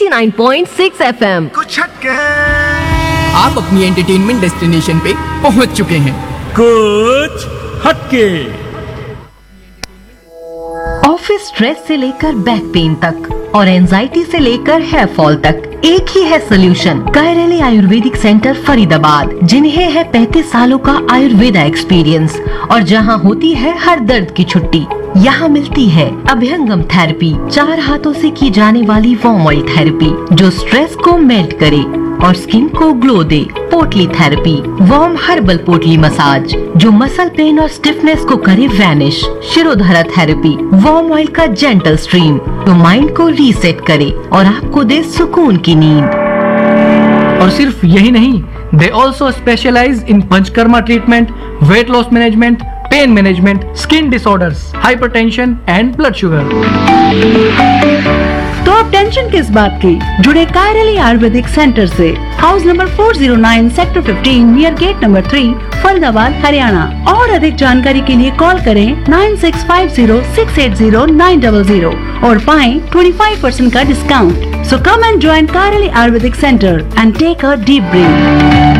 89.6 FM। कुछ हटके आप अपनी एंटरटेनमेंट डेस्टिनेशन पे पहुंच चुके हैं। कुछ हटके। ऑफिस स्ट्रेस से लेकर बैक पेन तक और एंजाइटी से लेकर हेयर फॉल तक एक ही है सोल्यूशन। कायरली आयुर्वेदिक सेंटर फरीदाबाद, जिन्हें है 35 सालों का आयुर्वेदा एक्सपीरियंस और जहां होती है हर दर्द की छुट्टी। यहाँ मिलती है अभ्यंगम थेरेपी, 4 हाथों से की जाने वाली वार्म ऑयल थेरेपी जो स्ट्रेस को मेल्ट करे और स्किन को ग्लो दे। पोटली थेरेपी, वार्म हर्बल पोटली मसाज जो मसल पेन और स्टिफनेस को करे vanish. Shirodhara therapy, warm oil का जेंटल स्ट्रीम जो माइंड को रीसेट करे और आपको दे सुकून की नींद। और सिर्फ यही नहीं, they also specialise in panchakarma treatment, weight loss management, pain management, skin disorders, hypertension and blood sugar. तो अब टेंशन किस बात की, जुड़े कायरली आयुर्वेदिक सेंटर से। House number 409 sector 15 near gate number 3 Faridabad Haryana. और अधिक जानकारी के लिए कॉल करें 9650680900 और पाएं 25% का discount. So come and join कायरली Ayurvedic centre and take a deep breath.